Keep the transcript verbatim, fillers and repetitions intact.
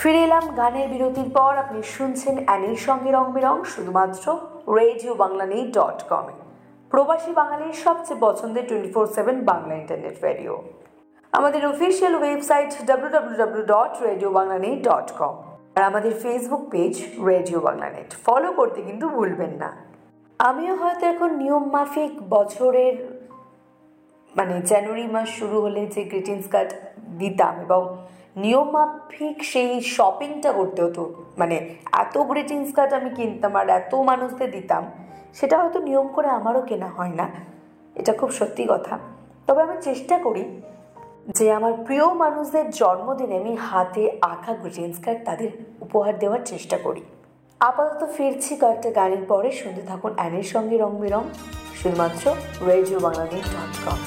ফিরে এলাম গানের বিরতির পর। আপনি শুনছেন অ্যানির সঙ্গে রং বেরং, শুধুমাত্র রেডিও বাংলা নিউজ ডট কমে, প্রবাসী বাঙালির সবচেয়ে পছন্দের twenty four seven Bangla internet radio. আমাদের official website W W W dot radio Bangla news dot com আর আমাদের Facebook page radio Bangla net follow করতে কিন্তু ভুলবেন না। আমিও হয়তো এখন নিয়ম মাফিক বছরের মানে জানুয়ারি মাস শুরু হলে যে গ্রিটিংস কার্ড দিতাম এবং নিয়ম মাফিক সেই শপিংটা করতে হতো, মানে এত গ্রিটিংস কার্ড আমি কিনতাম আর এত মানুষদের দিতাম, সেটা হয়তো নিয়ম করে আমারও কেনা হয় না, এটা খুব সত্যি কথা। তবে আমি চেষ্টা করি যে আমার প্রিয় মানুষদের জন্মদিনে আমি হাতে আঁকা গ্রিটিংস কার্ড তাদের উপহার দেওয়ার চেষ্টা করি। আপাতত ফিরছি কয়েকটা গানের পরে। শুনতে থাকুন অ্যানির সঙ্গে রং বেরং, শুধুমাত্র radio Bangla news dot com.